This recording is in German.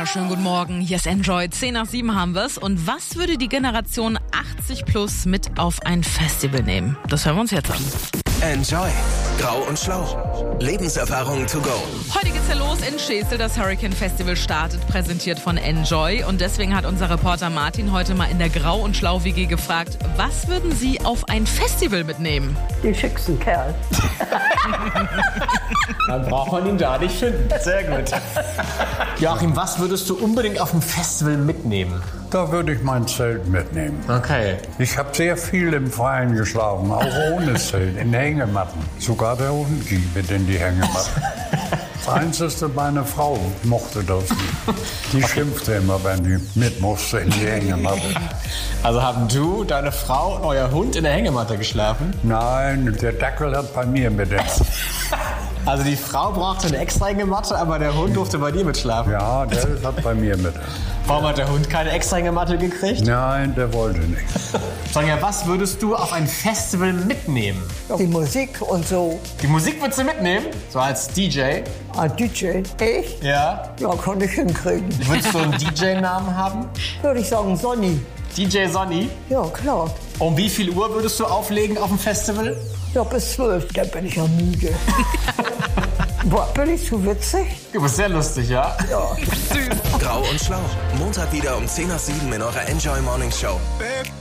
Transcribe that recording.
wunderschönen guten Morgen. Hier ist Enjoy. 10 nach 7 haben wir's. Und was würde die Generation 80 plus mit auf ein Festival nehmen? Das hören wir uns jetzt an. Enjoy. Grau und Schlau. Lebenserfahrung to go. Heute geht's ja los in Schesel. Das Hurricane Festival startet, präsentiert von Enjoy. Und deswegen hat unser Reporter Martin heute mal in der Grau und Schlau WG gefragt, was würden Sie auf ein Festival mitnehmen? Den schicksten Kerl. Dann braucht man ihn da nicht finden. Sehr gut. Joachim, was würdest du unbedingt auf dem Festival mitnehmen? Da würde ich mein Zelt mitnehmen. Okay. Ich habe sehr viel im Freien geschlafen, auch ohne Zelt, in Hängematten. Sogar der Hund ging mit in die Hängematten. Das Einzige, meine Frau mochte das nicht. Die schimpfte immer, wenn die mit musste in die Hängematte. Also haben du, deine Frau und euer Hund in der Hängematte geschlafen? Nein, der Dackel hat bei mir mit. Also die Frau brauchte eine extra Hängematte, aber der Hund durfte bei dir mitschlafen? Ja, der hat bei mir mit. Warum hat der Hund keine extra Hängematte gekriegt? Nein, der wollte nicht. Sonja, was würdest du auf ein Festival mitnehmen? Die Musik und so. Die Musik würdest du mitnehmen? So als DJ? Ein DJ. Ich? Ja. Ja, kann ich hinkriegen. Würdest du einen DJ-Namen haben? Würde ich sagen Sonny. DJ Sonny? Ja, klar. Um wie viel Uhr würdest du auflegen auf dem Festival? Ja, bis 12. Dann bin ich ja müde. Boah, bin ich zu witzig? Du bist sehr lustig, ja? Ja. Grau und Schlau. Montag wieder um 10 nach 7 in eurer Enjoy Morning Show.